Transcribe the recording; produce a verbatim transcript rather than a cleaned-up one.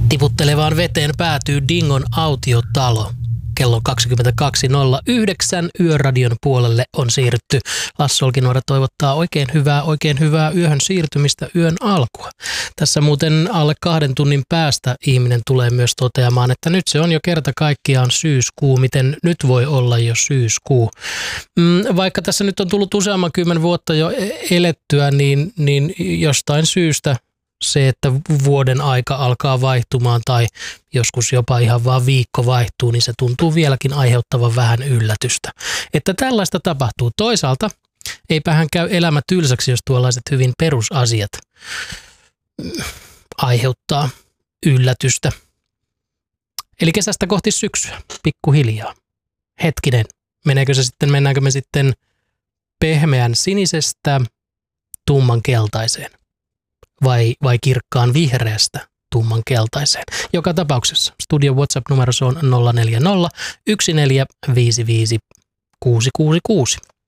Tiputtelevaan veteen päätyy Dingon autiotalo. Kello kaksikymmentäkaksi nolla yhdeksän Yöradion puolelle on siirrytty. Lasse Olkinuora toivottaa oikein hyvää, oikein hyvää yöhön siirtymistä, yön alkua. Tässä muuten alle kahden tunnin päästä ihminen tulee myös toteamaan, että nyt se on jo kerta kaikkiaan syyskuu. Miten nyt voi olla jo syyskuu? Vaikka tässä nyt on tullut useamman kymmen vuotta jo elettyä, niin, niin jostain syystä se, että vuoden aika alkaa vaihtumaan tai joskus jopa ihan vaan viikko vaihtuu, niin se tuntuu vieläkin aiheuttavan vähän yllätystä. Että tällaista tapahtuu. Toisaalta eipähän käy elämä tylsäksi, jos tuollaiset hyvin perusasiat aiheuttaa yllätystä. Eli kesästä kohti syksyä, pikkuhiljaa. Hetkinen, meneekö se sitten, mennäänkö me sitten pehmeän sinisestä tumman keltaiseen? Vai, vai kirkkaan vihreästä tumman keltaiseen. Joka tapauksessa studion WhatsApp-numero on nolla neljä nolla yksi neljä viisi viisi kuusi kuusi kuusi.